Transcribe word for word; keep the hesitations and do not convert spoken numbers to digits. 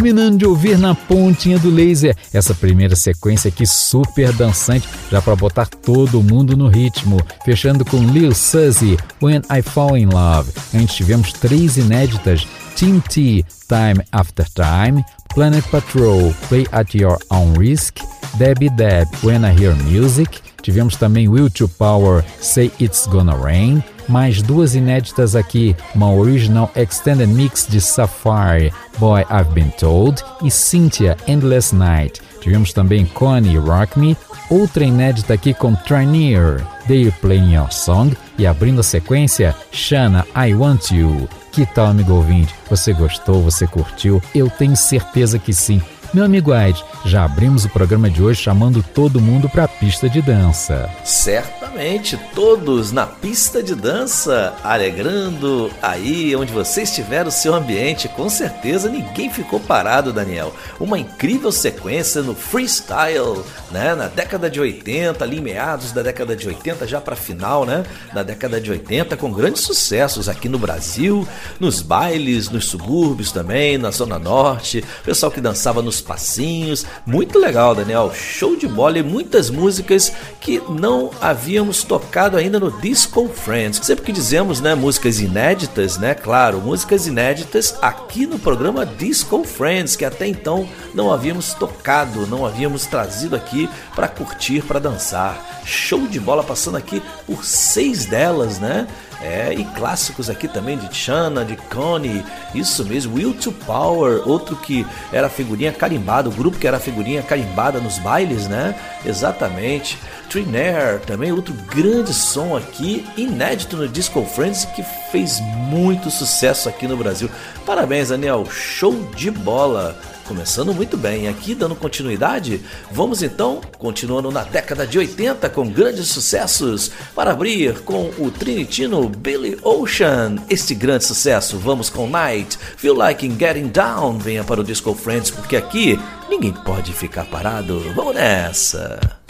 Terminando de ouvir Na Pontinha do Laser, essa primeira sequência aqui super dançante, já para botar todo mundo no ritmo. Fechando com Lil Suzy, When I Fall in Love. Antes tivemos três inéditas, Team T, Time After Time, Planet Patrol, Play at Your Own Risk, Debbie Deb, When I Hear Music. Tivemos também Will to Power, Say It's Gonna Rain. Mais duas inéditas aqui, uma original extended mix de Sapphire, Boy I've Been Told, e Cynthia, Endless Night. Tivemos também Connie, Rock Me, outra inédita aqui com Trinier, They're Playing Your Song, e abrindo a sequência, Shanna, I Want You. Que tal, amigo ouvinte? Você gostou? Você curtiu? Eu tenho certeza que sim. Meu amigo Aide, já abrimos o programa de hoje chamando todo mundo para a pista de dança. Certamente, todos na pista de dança, alegrando aí onde você estiver o seu ambiente. Com certeza ninguém ficou parado, Daniel. Uma incrível sequência no freestyle, né? Na década de oitenta, ali meados da década de oitenta, já para final, né? Da década de oitenta, com grandes sucessos aqui no Brasil, nos bailes, nos subúrbios também, na Zona Norte, pessoal que dançava nos passinhos. Muito legal, Daniel, show de bola, e muitas músicas que não havíamos tocado ainda no Disco Friends. Sempre que dizemos, né, músicas inéditas, né, claro, músicas inéditas aqui no programa Disco Friends, que até então não havíamos tocado, não havíamos trazido aqui para curtir, para dançar. Show de bola, passando aqui por seis delas, né? É, e clássicos aqui também de Shanna, de Connie, isso mesmo, Will to Power, outro que era figurinha carimbada, o grupo que era figurinha carimbada nos bailes, né? Exatamente. Trinair, também outro grande som aqui, inédito no Disco Friends, que fez muito sucesso aqui no Brasil. Parabéns, Daniel, show de bola! Começando muito bem, aqui dando continuidade, vamos então, continuando na década de oitenta com grandes sucessos, para abrir com o trinitino Billy Ocean, este grande sucesso. Vamos com Night, Feel Like Getting Down, venha para o Disco Friends, porque aqui ninguém pode ficar parado, vamos nessa!